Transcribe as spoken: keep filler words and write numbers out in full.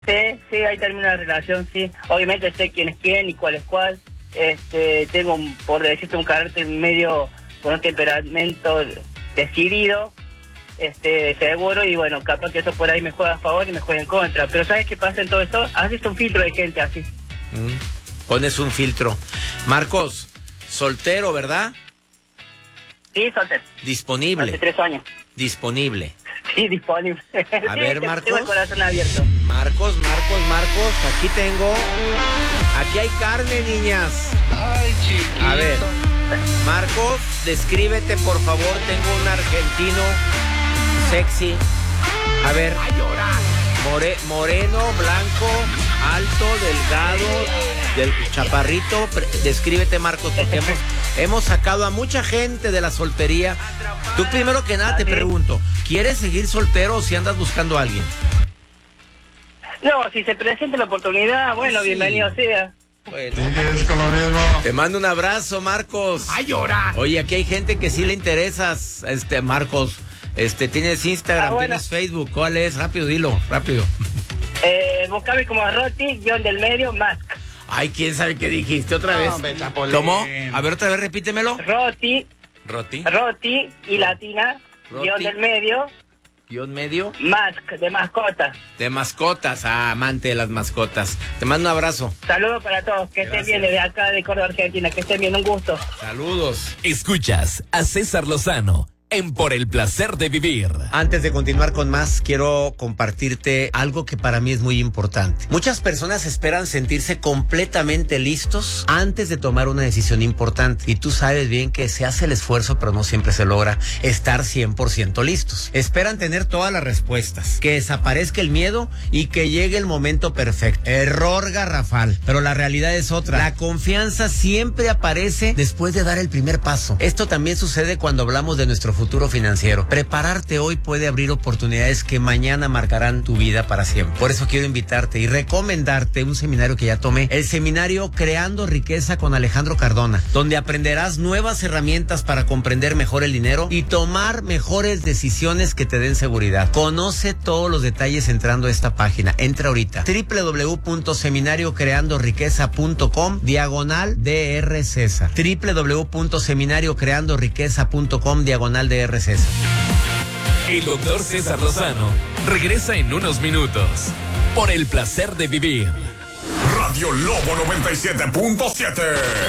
Sí, sí, ahí termina la relación, sí. Obviamente sé quién es quién y cuál es cuál. Este, tengo, un, por decirte, un carácter medio con un temperamento decidido, este, seguro, y bueno, capaz que eso por ahí me juega a favor y me juega en contra. Pero ¿sabes qué pasa en todo esto? Haces un filtro de gente así. Mm. Pones un filtro. Marcos, soltero, ¿verdad? Sí, soltero. Disponible. Hace tres años. Disponible. Sí, disponible. A Sí, ver, Marcos. tengo el corazón abierto. Marcos, Marcos, Marcos, aquí tengo. Aquí hay carne, niñas. Ay, chiquito. A ver, Marcos, descríbete, por favor. Tengo un argentino sexy. A ver. More, moreno, blanco, alto, delgado, del chaparrito. Descríbete, Marcos, porque hemos, hemos sacado a mucha gente de la soltería. Tú, primero que nada, te pregunto, ¿quieres seguir soltero o si andas buscando a alguien? No, si se presenta la oportunidad, bueno, Sí. bienvenido sea. Bueno. Te mando un abrazo, Marcos. ¡Ay, llorar! Oye, aquí hay gente que sí le interesas, este, Marcos. Este, tienes Instagram, Ah, bueno. tienes Facebook. ¿Cuál es? Rápido, dilo, rápido. Eh, buscame como Roti, guión del medio, Mask. Ay, ¿quién sabe qué dijiste otra vez? hombre, Chapolín. ¿Cómo? A ver, otra vez, repítemelo. Roti, Roti. Roti y Latina, Roti. guión del medio, Guión medio. Mask, de mascota. De mascotas, ah, amante de las mascotas. Te mando un abrazo. Saludos para todos, que estén Gracias. bien desde acá de Córdoba, Argentina, que estén bien, un gusto. Saludos. Escuchas a César Lozano en Por el Placer de Vivir. Antes de continuar con más, quiero compartirte algo que para mí es muy importante. Muchas personas esperan sentirse completamente listos antes de tomar una decisión importante. Y tú sabes bien que se hace el esfuerzo, pero no siempre se logra estar cien por ciento listos. Esperan tener todas las respuestas, que desaparezca el miedo y que llegue el momento perfecto. Error garrafal. Pero la realidad es otra. La confianza siempre aparece después de dar el primer paso. Esto también sucede cuando hablamos de nuestro futuro financiero. Prepararte hoy puede abrir oportunidades que mañana marcarán tu vida para siempre. Por eso quiero invitarte y recomendarte un seminario que ya tomé, el seminario Creando Riqueza con Alejandro Cardona, donde aprenderás nuevas herramientas para comprender mejor el dinero y tomar mejores decisiones que te den seguridad. Conoce todos los detalles entrando a esta página. Entra ahorita. doble u doble u doble u punto seminario creando riqueza punto com diagonal D R César. doble u doble u doble u punto seminario creando riqueza punto com diagonal D R César. El doctor César Lozano regresa en unos minutos. Por el Placer de Vivir. Radio Lobo noventa y siete punto siete.